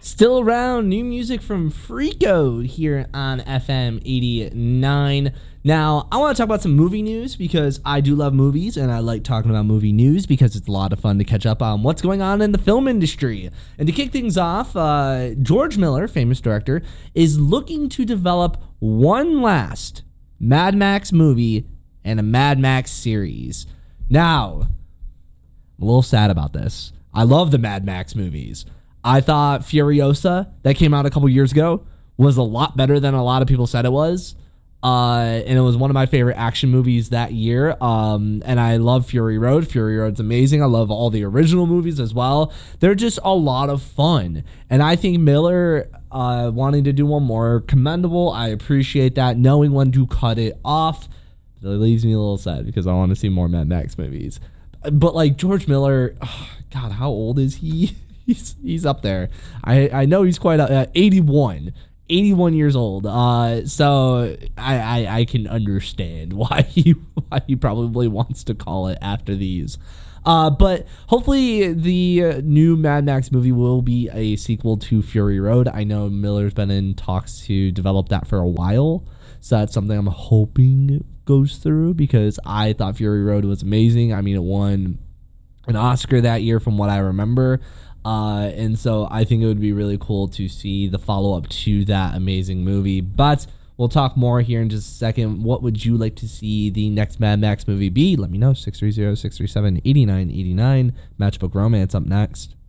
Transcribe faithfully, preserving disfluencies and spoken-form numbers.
Still around, new music from Freako here on F M eighty-nine. Now, I want to talk about some movie news because I do love movies and I like talking about movie news because it's a lot of fun to catch up on what's going on in the film industry. And to kick things off, uh, George Miller, famous director, is looking to develop one last Mad Max movie and a Mad Max series. Now, I'm a little sad about this. I love the Mad Max movies. I thought Furiosa, that came out a couple years ago, was a lot better than a lot of people said it was. Uh, and it was one of my favorite action movies that year. Um, and I love Fury Road. Fury Road's amazing. I love all the original movies as well. They're just a lot of fun. And I think Miller uh, wanting to do one more, commendable. I appreciate that. Knowing when to cut it off, it leaves me a little sad because I want to see more Mad Max movies. But like George Miller, oh, God, how old is he? He's he's up there. I, I know he's quite uh, eighty-one, eighty-one years old. Uh, so I, I I can understand why he why he probably wants to call it after these. Uh, but hopefully the uh, new Mad Max movie will be a sequel to Fury Road. I know Miller's been in talks to develop that for a while, so that's something I'm hoping goes through because I thought Fury Road was amazing. I mean, it won an Oscar that year from what I remember. Uh, and so I think it would be really cool to see the follow-up to that amazing movie. But we'll talk more here in just a second. What would you like to see the next Mad Max movie be? Let me know. six three zero, six three seven, eight nine eight nine. Matchbook Romance up next.